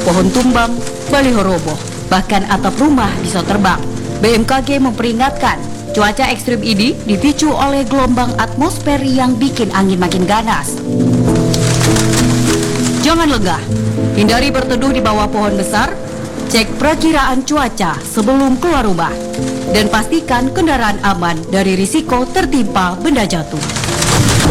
pohon tumbang, baliho roboh, bahkan atap rumah bisa terbang. BMKG memperingatkan, cuaca ekstrim ini dipicu oleh gelombang atmosfer yang bikin angin makin ganas. Jangan lengah, hindari berteduh di bawah pohon besar, cek perakiraan cuaca sebelum keluar rumah, dan pastikan kendaraan aman dari risiko tertimpa benda jatuh.